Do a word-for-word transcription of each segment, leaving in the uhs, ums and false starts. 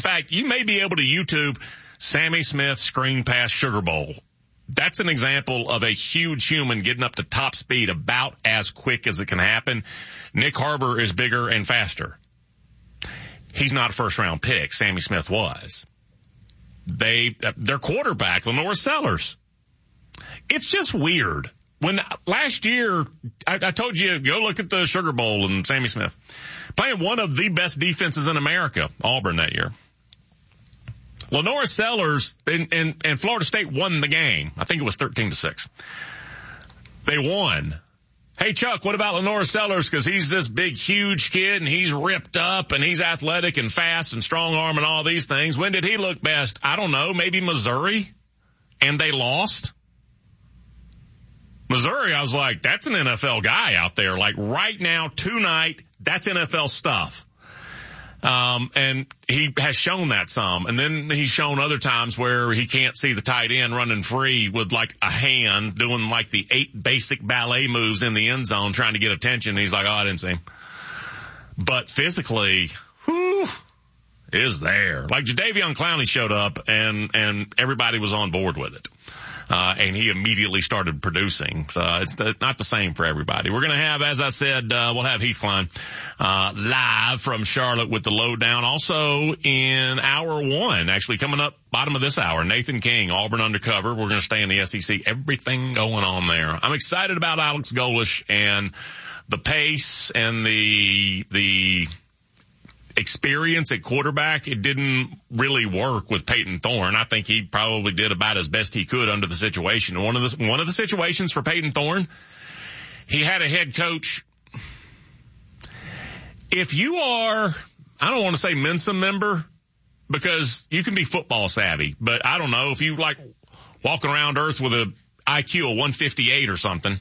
fact, you may be able to YouTube Sammy Smith screen pass Sugar Bowl. That's an example of a huge human getting up to top speed about as quick as it can happen. Nick Harbor is bigger and faster. He's not a first-round pick. Sammy Smith was. They, their quarterback, Lenore Sellers. It's just weird. When last year, I, I told you, go look at the Sugar Bowl and Sammy Smith playing one of the best defenses in America, Auburn that year. Lenore Sellers and, and, and Florida State won the game. I think it was thirteen to six. They won. Hey, Chuck, what about Lenore Sellers? Because he's this big, huge kid, and he's ripped up, and he's athletic and fast and strong arm and all these things. When did he look best? I don't know. Maybe Missouri, and they lost. Missouri, I was like, that's an N F L guy out there. Like right now, tonight, that's N F L stuff. Um, and he has shown that some. And then he's shown other times where he can't see the tight end running free with like a hand doing like the eight basic ballet moves in the end zone trying to get attention. And he's like, oh, I didn't see him. But physically, whew, is there. Like Jadeveon Clowney showed up and, and everybody was on board with it. Uh, and he immediately started producing. So it's not the same for everybody. We're going to have, as I said, uh, we'll have Heath Klein, uh, live from Charlotte with the lowdown. Also in hour one, actually coming up bottom of this hour, Nathan King, Auburn Undercover. We're going to stay in the S E C. Everything going on there. I'm excited about Alex Golesh and the pace and the, the, experience at quarterback. It didn't really work with Peyton Thorne. I think he probably did about as best he could under the situation. One of the, one of the situations for Peyton Thorne, he had a head coach. If you are, I don't want to say Mensa member because you can be football savvy, but I don't know if you like walking around earth with a I Q of one fifty-eight or something,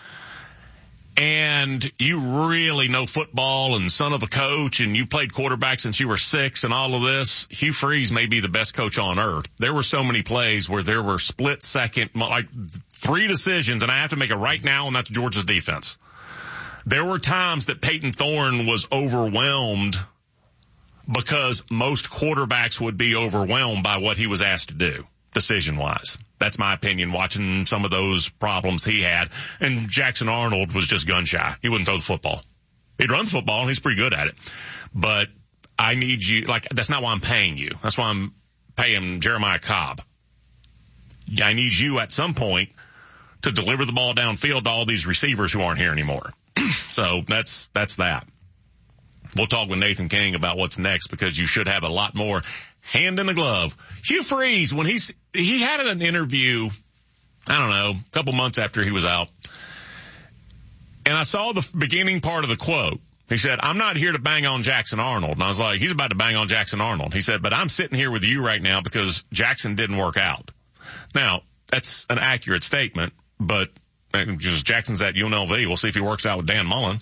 and you really know football and son of a coach and you played quarterback since you were six and all of this, Hugh Freeze may be the best coach on earth. There were so many plays where there were split second, like three decisions, and I have to make it right now, and that's Georgia's defense. There were times that Peyton Thorne was overwhelmed because most quarterbacks would be overwhelmed by what he was asked to do, decision-wise. That's my opinion, watching some of those problems he had. And Jackson Arnold was just gun-shy. He wouldn't throw the football. He'd run the football, and he's pretty good at it. But I need you, like, that's not why I'm paying you. That's why I'm paying Jeremiah Cobb. I need you at some point to deliver the ball downfield to all these receivers who aren't here anymore. So that's, that's that. We'll talk with Nathan King about what's next because you should have a lot more hand in the glove. Hugh Freeze, when he's, he had an interview, I don't know, a couple months after he was out. And I saw the beginning part of the quote. He said, I'm not here to bang on Jackson Arnold. And I was like, he's about to bang on Jackson Arnold. He said, but I'm sitting here with you right now because Jackson didn't work out. Now, that's an accurate statement, but just Jackson's at U N L V. We'll see if he works out with Dan Mullen.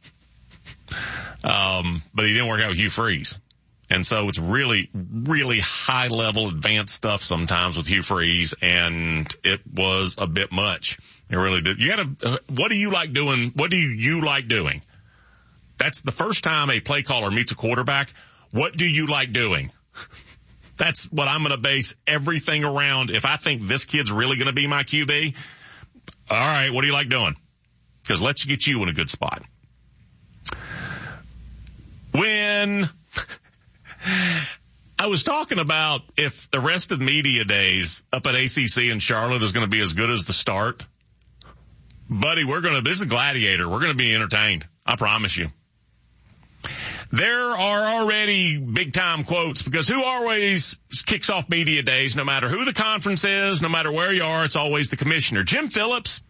Um, but he didn't work out with Hugh Freeze. And so it's really, really high level advanced stuff sometimes with Hugh Freeze, and it was a bit much. It really did. You gotta, uh, what do you like doing? What do you like doing? That's the first time a play caller meets a quarterback. What do you like doing? That's what I'm going to base everything around. If I think this kid's really going to be my Q B, all right, what do you like doing? Because let's get you in a good spot. When I was talking about if the rest of media days up at A C C in Charlotte is going to be as good as the start, buddy, we're going to, this is Gladiator. We're going to be entertained. I promise you. There are already big time quotes because who always kicks off media days, no matter who the conference is, no matter where you are, it's always the commissioner. Jim Phillips.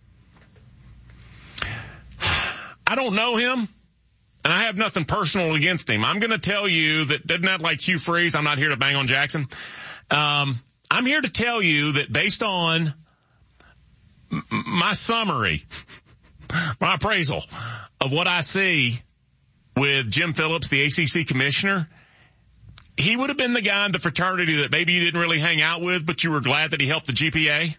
I don't know him. And I have nothing personal against him. I'm going to tell you that, doesn't that like Hugh Freeze? I'm not here to bang on Jackson. Um, I'm here to tell you that based on m- my summary, my appraisal of what I see with Jim Phillips, the A C C commissioner, he would have been the guy in the fraternity that maybe you didn't really hang out with, but you were glad that he helped the G P A.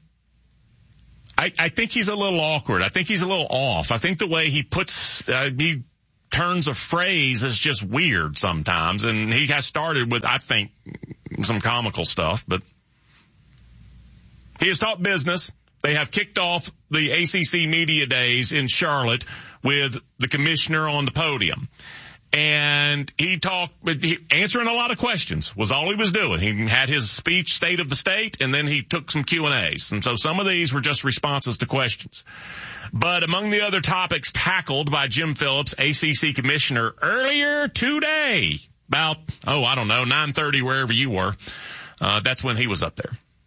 I, I think he's a little awkward. I think he's a little off. I think the way he puts, uh, he turns of phrase is just weird sometimes. And he has started with, I think, some comical stuff, but he has talked business. They have kicked off the A C C Media Days in Charlotte with the commissioner on the podium. And he talked, he, answering a lot of questions was all he was doing. He had his speech, State of the State, and then he took some Q and A's. And so some of these were just responses to questions. But among the other topics tackled by Jim Phillips, A C C commissioner, earlier today, about, oh, I don't know, nine thirty, wherever you were, uh, that's when he was up there.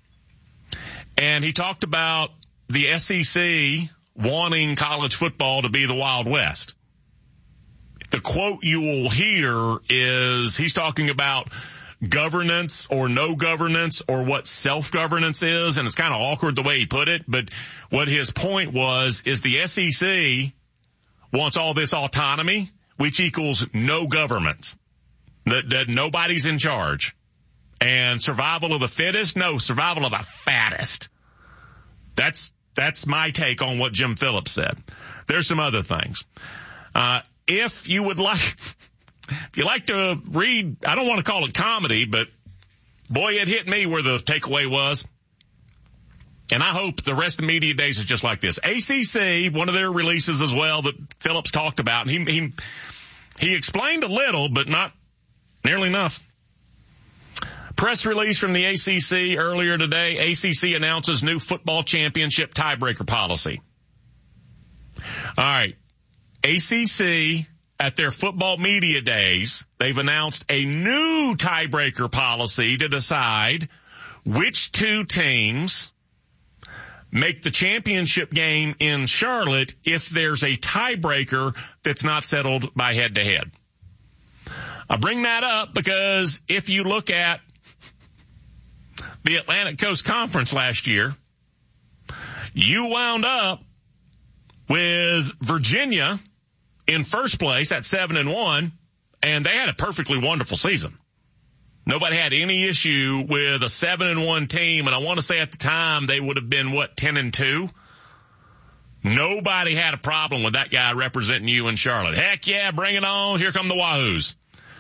And he talked about the S E C wanting college football to be the Wild West. The quote you will hear is he's talking about governance or no governance or what self-governance is, and it's kind of awkward the way he put it, but what his point was is the S E C wants all this autonomy, which equals no governments, that, that nobody's in charge. And survival of the fittest? No, survival of the fattest. That's, that's my take on what Jim Phillips said. There's some other things. Uh, if you would like, if you like to read, I don't want to call it comedy, but boy, it hit me where the takeaway was. And I hope the rest of the media days is just like this. A C C, one of their releases as well that Phillips talked about, and he, he, he explained a little, but not nearly enough. Press release from the A C C earlier today. A C C announces new football championship tiebreaker policy. All right. A C C, at their football media days, they've announced a new tiebreaker policy to decide which two teams make the championship game in Charlotte if there's a tiebreaker that's not settled by head-to-head. I bring that up because if you look at the Atlantic Coast Conference last year, you wound up with Virginia in first place at seven and one, and they had a perfectly wonderful season. Nobody had any issue with a seven and one team, and I want to say at the time they would have been, what, ten and two? Nobody had a problem with that guy representing you in Charlotte. Heck yeah, bring it on. Here come the Wahoos.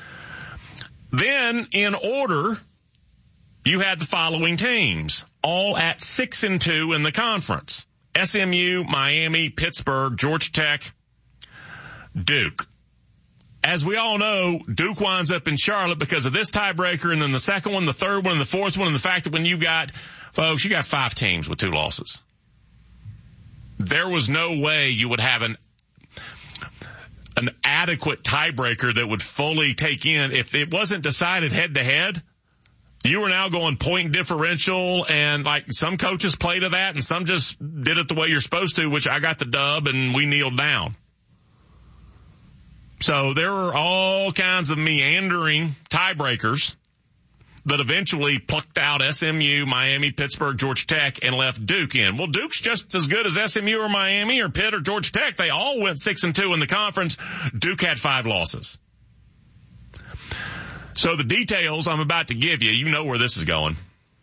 Then, in order, you had the following teams, all at six and two in the conference. S M U, Miami, Pittsburgh, Georgia Tech, Duke. As we all know, Duke winds up in Charlotte because of this tiebreaker, and then the second one, the third one, and the fourth one, and the fact that when you've got, folks, you got five teams with two losses. There was no way you would have an an adequate tiebreaker that would fully take in. If it wasn't decided head-to-head, you were now going point differential, and like some coaches play to that, and some just did it the way you're supposed to, which I got the dub, and we kneeled down. So there were all kinds of meandering tiebreakers that eventually plucked out S M U, Miami, Pittsburgh, Georgia Tech, and left Duke in. Well, Duke's just as good as S M U or Miami or Pitt or Georgia Tech. They all went six and two in the conference. Duke had five losses. So the details I'm about to give you, you know where this is going.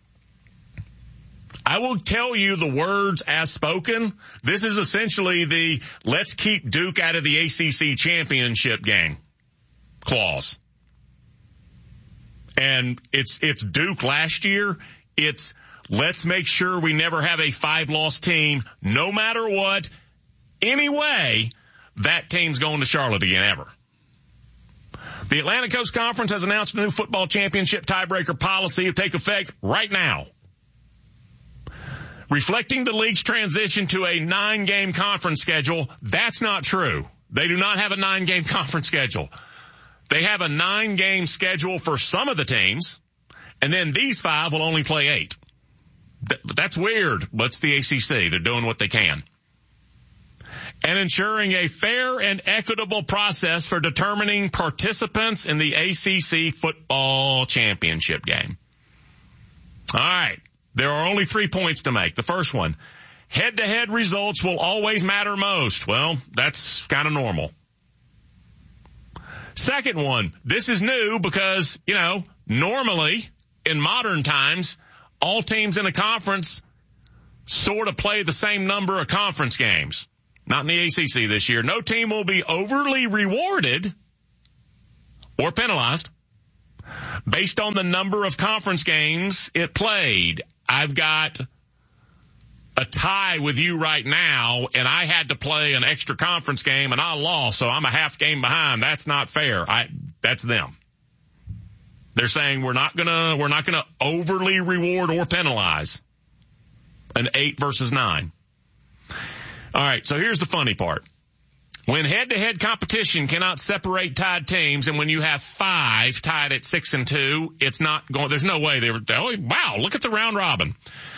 I will tell you the words as spoken. This is essentially the let's keep Duke out of the A C C championship game clause. And it's, it's Duke last year. It's let's make sure we never have a five-loss team, no matter what. Anyway, that team's going to Charlotte again, ever. The Atlantic Coast Conference has announced a new football championship tiebreaker policy to take effect right now. Reflecting the league's transition to a nine-game conference schedule, that's not true. They do not have a nine-game conference schedule. They have a nine-game schedule for some of the teams, and then these five will only play eight. Th- that's weird, but it's the A C C. They're doing what they can. And ensuring a fair and equitable process for determining participants in the A C C football championship game. All right. There are only three points to make. The first one, head-to-head results will always matter most. Well, that's kind of normal. Second one, this is new because, you know, normally in modern times, all teams in a conference sort of play the same number of conference games. not in the A C C this year, no team will be overly rewarded or penalized based on the number of conference games it played. I've got a tie with you right now, and I had to play an extra conference game, and I lost, so I'm a half game behind. That's not fair. I that's them. They're saying we're not gonna we're not gonna overly reward or penalize an eight versus nine. All right, so here's the funny part. When head-to-head competition cannot separate tied teams, and when you have five tied at six and two, it's not going. There's no way they were. Oh, wow! Look at the round robin.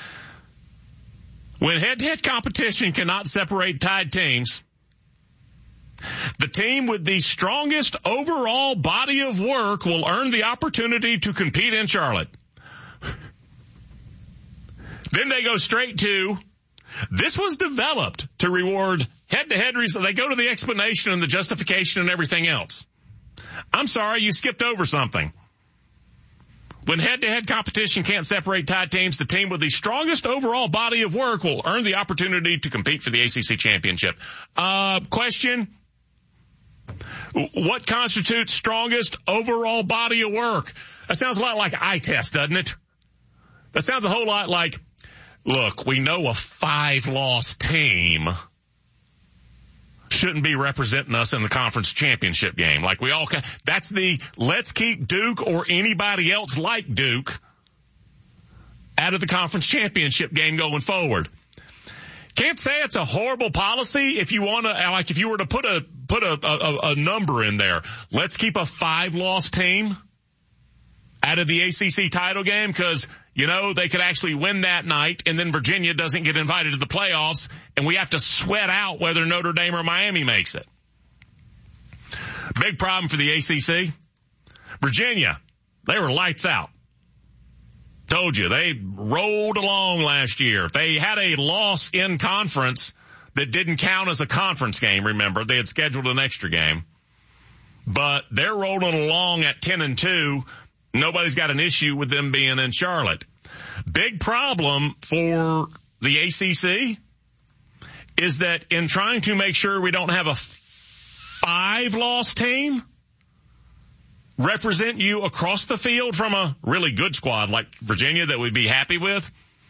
When head-to-head competition cannot separate tied teams, the team with the strongest overall body of work will earn the opportunity to compete in Charlotte. Then they go straight to, this was developed to reward head-to-head results. They go to the explanation and the justification and everything else. I'm sorry, you skipped over something. When head-to-head competition can't separate tied teams, the team with the strongest overall body of work will earn the opportunity to compete for the A C C championship. Uh, question? What constitutes strongest overall body of work? That sounds a lot like eye test, doesn't it? That sounds a whole lot like, look, we know a five-loss team shouldn't be representing us in the conference championship game. Like we all, that's the let's keep Duke or anybody else like Duke out of the conference championship game going forward. Can't say it's a horrible policy if you want to, like if you were to put a, put a, a, a number in there. Let's keep a five-loss team out of the A C C title game because, you know, they could actually win that night and then Virginia doesn't get invited to the playoffs and we have to sweat out whether Notre Dame or Miami makes it. Big problem for the A C C. Virginia, they were lights out. Told you, they rolled along last year. They had a loss in conference that didn't count as a conference game, remember. They had scheduled an extra game. But they're rolling along at ten and two. Nobody's got an issue with them being in Charlotte. Big problem for the A C C is that in trying to make sure we don't have a five-loss team represent you across the field from a really good squad like Virginia that we'd be happy with.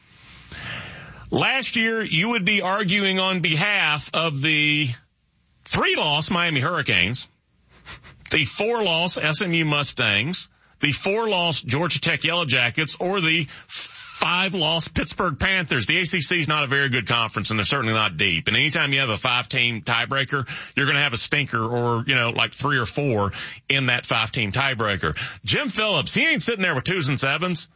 Last year, you would be arguing on behalf of the three-loss Miami Hurricanes, the four-loss S M U Mustangs, the four-loss Georgia Tech Yellow Jackets, or the five-loss Pittsburgh Panthers. The A C C is not a very good conference, and they're certainly not deep. And anytime you have a five-team tiebreaker, you're going to have a stinker or, you know, like three or four in that five-team tiebreaker. Jim Phillips, he ain't sitting there with twos and sevens.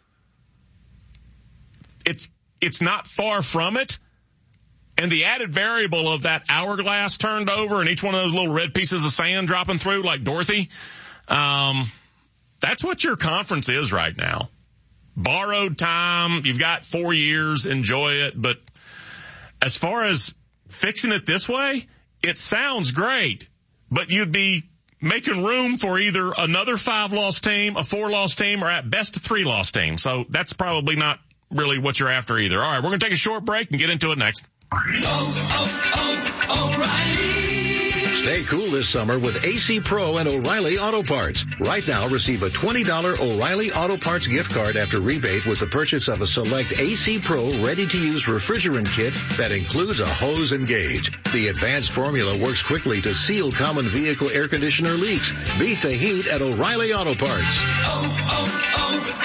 It's, it's not far from it. And the added variable of that hourglass turned over and each one of those little red pieces of sand dropping through like Dorothy, um, that's what your conference is right now. Borrowed time. You've got four years. Enjoy it. But as far as fixing it this way, it sounds great, but you'd be making room for either another five-loss team, a four-loss team, or at best a three-loss team. So that's probably not really what you're after either. All right, we're going to take a short break and get into it next. Oh, oh, oh, O'Reilly. Stay cool this summer with A C Pro and O'Reilly Auto Parts. Right now, receive a twenty dollars O'Reilly Auto Parts gift card after rebate with the purchase of a select A C Pro ready-to-use refrigerant kit that includes a hose and gauge. The advanced formula works quickly to seal common vehicle air conditioner leaks. Beat the heat at O'Reilly Auto Parts. Oh,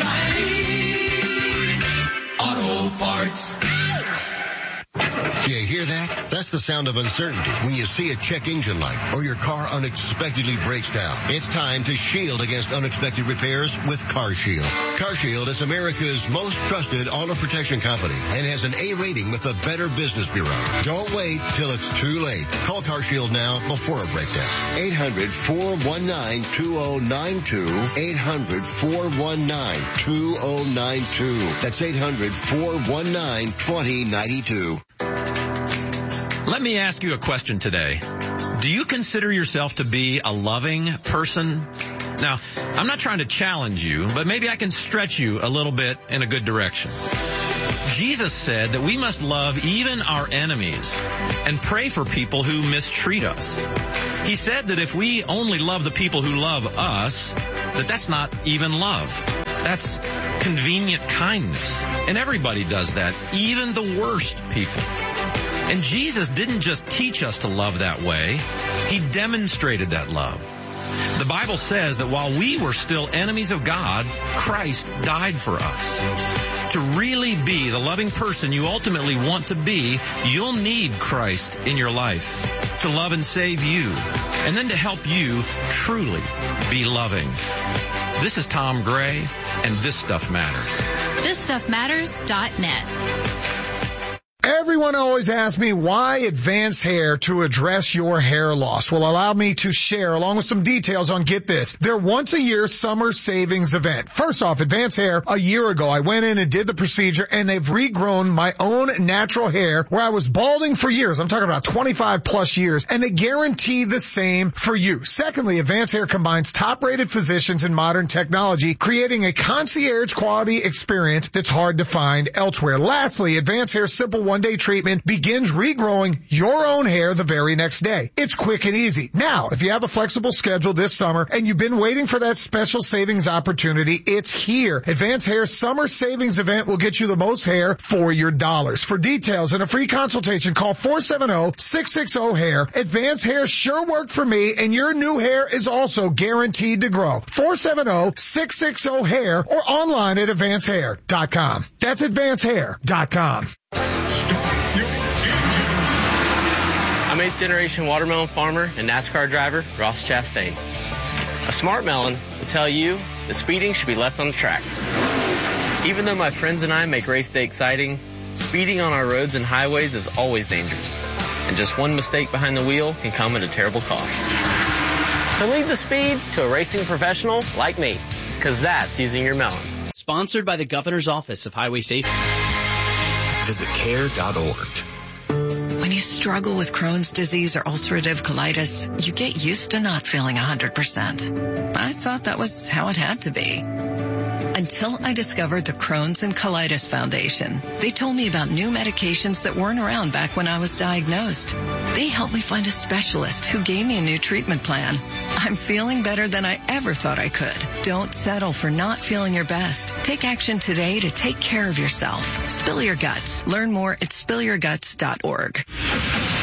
oh, oh, O'Reilly Auto Parts. You hear that? That's the sound of uncertainty when you see a check engine light or your car unexpectedly breaks down. It's time to shield against unexpected repairs with CarShield. CarShield is America's most trusted auto protection company and has an A rating with the Better Business Bureau. Don't wait till it's too late. Call CarShield now before a breakdown. eight hundred, four one nine, two oh nine two. eight hundred, four one nine, two oh nine two. That's eight hundred, four one nine, two oh nine two. Let me ask you a question today. Do you consider yourself to be a loving person? Now, I'm not trying to challenge you, but maybe I can stretch you a little bit in a good direction. Jesus said that we must love even our enemies and pray for people who mistreat us. He said that if we only love the people who love us, that that's not even love. That's convenient kindness. And everybody does that, even the worst people. And Jesus didn't just teach us to love that way. He demonstrated that love. The Bible says that while we were still enemies of God, Christ died for us. To really be the loving person you ultimately want to be, you'll need Christ in your life to love and save you, and then to help you truly be loving. This is Tom Gray, and This Stuff Matters. this stuff matters dot net. Everyone always asks me why Advanced Hair to address your hair loss. Well, allow me to share along with some details on, get this, their once a year summer savings event. First off, Advanced Hair, a year ago, I went in and did the procedure, and they've regrown my own natural hair where I was balding for years. I'm talking about twenty-five plus years, and they guarantee the same for you. Secondly, Advanced Hair combines top-rated physicians and modern technology, creating a concierge quality experience that's hard to find elsewhere. Lastly, Advanced Hair's simple one one-day treatment begins regrowing your own hair the very next day. It's quick and easy. Now, if you have a flexible schedule this summer and you've been waiting for that special savings opportunity, it's here. Advanced Hair's summer savings event will get you the most hair for your dollars. For details and a free consultation, call four seven zero, six six zero, hair. Advanced Hair sure worked for me, and your new hair is also guaranteed to grow. four seven zero, six six zero, hair or online at advanced hair dot com. That's advanced hair dot com. I'm eighth generation watermelon farmer and NASCAR driver Ross Chastain. A smart melon will tell you that speeding should be left on the track. Even though my friends and I make race day exciting, speeding on our roads and highways is always dangerous. And just one mistake behind the wheel can come at a terrible cost. So leave the speed to a racing professional like me, because that's using your melon. Sponsored by the Governor's Office of Highway Safety. Visit care dot org. When you struggle with Crohn's disease or ulcerative colitis, you get used to not feeling one hundred percent. I thought that was how it had to be. Until I discovered the Crohn's and Colitis Foundation. They told me about new medications that weren't around back when I was diagnosed. They helped me find a specialist who gave me a new treatment plan. I'm feeling better than I ever thought I could. Don't settle for not feeling your best. Take action today to take care of yourself. Spill your guts. Learn more at spill your guts dot org.